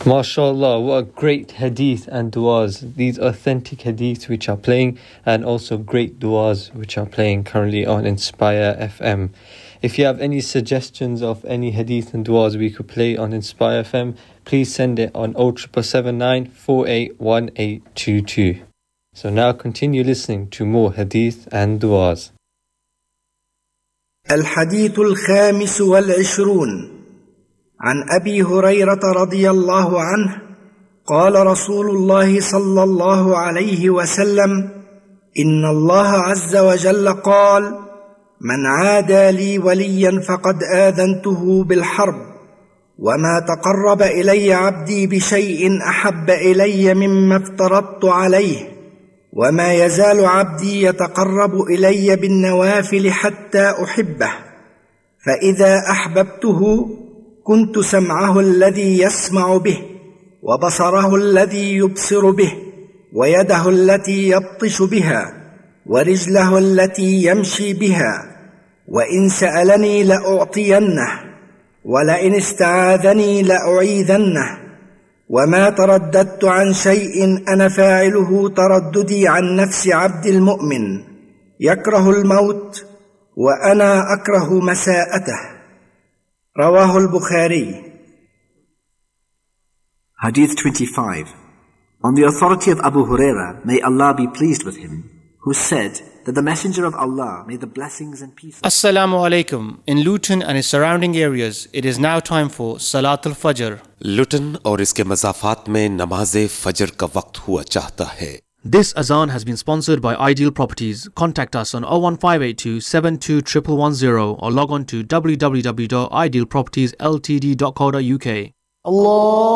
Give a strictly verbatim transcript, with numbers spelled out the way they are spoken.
MashaAllah, what a great hadith and du'as. These authentic hadiths which are playing, and also great du'as which are playing currently on Inspire F M. If you have any suggestions of any hadith and du'as we could play on Inspire F M, please send it on oh seven seven nine, four eight one eight two two. So now continue listening to more hadith and du'as. الحديث الخامس والعشرون عن أبي هريرة رضي الله عنه قال رسول الله صلى الله عليه وسلم: إن الله عز وجل قال: من عادى لي وليا فقد آذنته بالحرب، وما تقرب إلي عبدي بشيء أحب إلي مما افترضت عليه، وما يزال عبدي يتقرب إلي بالنوافل حتى أحبه، فإذا أحببته كنت سمعه الذي يسمع به، وبصره الذي يبصر به، ويده التي يبطش بها، ورجله التي يمشي بها، وإن سألني لأعطينه، ولئن استعاذني لأعيذنه، وما ترددت عن شيء أنا فاعله ترددي عن نفس عبد المؤمن، يكره الموت وأنا أكره مساءته. رواه البخاري. Hadith twenty-five. On the authority of Abu Huraira, may Allah be pleased with him, who said that the Messenger of Allah, may the blessings and peace... Assalamu alaikum. In Luton and its surrounding areas, it is now time for Salatul Fajr. Luton और इसके मज़ाफ़ात में नमाज़े फजर का वक्त हुआ चाहता है. This azan has been sponsored by Ideal Properties. Contact us on oh one five eight two, seven two one one one zero or log on to w w w dot ideal properties l t d dot co dot u k. Allah